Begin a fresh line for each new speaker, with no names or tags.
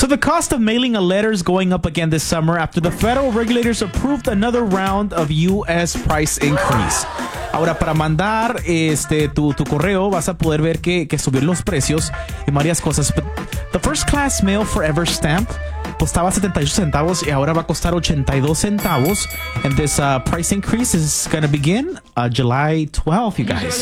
So the cost of mailing a letter is going up again this summer after the federal regulators approved another round of U.S. price increase. Ahora, para mandar tu correo, vas a poder ver que subieron los precios en varias cosas. But the first class mail forever stamp costaba 78 centavos y ahora va a costar 82 centavos. And this price increase is going to begin July 12th, you guys.